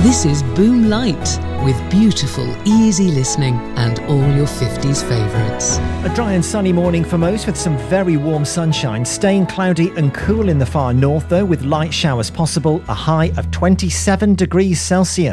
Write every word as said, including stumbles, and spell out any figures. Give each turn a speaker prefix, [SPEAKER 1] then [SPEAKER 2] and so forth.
[SPEAKER 1] This is Boom Light, with beautiful, easy listening and all your fifties favourites.
[SPEAKER 2] A dry and sunny morning for most, with some very warm sunshine. Staying cloudy and cool in the far north though, with light showers possible. A high of twenty-seven degrees Celsius.